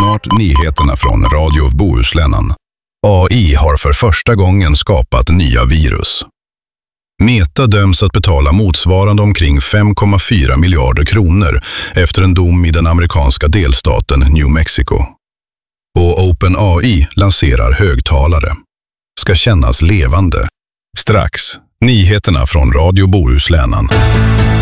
Snart nyheterna från Radio Bohuslän. AI har för första gången skapat nya virus. Meta döms att betala motsvarande omkring 5,4 miljarder kronor efter en dom i den amerikanska delstaten New Mexico. Och OpenAI lanserar högtalare. Ska kännas levande. Strax, nyheterna från Radio Bohuslän.